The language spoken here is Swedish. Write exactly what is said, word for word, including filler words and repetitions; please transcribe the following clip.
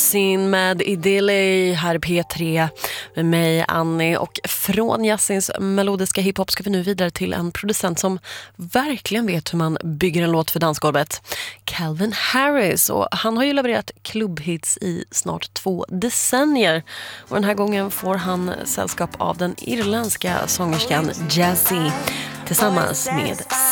Yasin med Idili här i P tre med mig, Annie. Och från Yasins melodiska hiphop ska vi nu vidare till en producent som verkligen vet hur man bygger en låt för dansgolvet. Calvin Harris, och han har ju levererat klubbhits i snart två decennier. Och den här gången får han sällskap av den irländska sångerskan Jazzy tillsammans med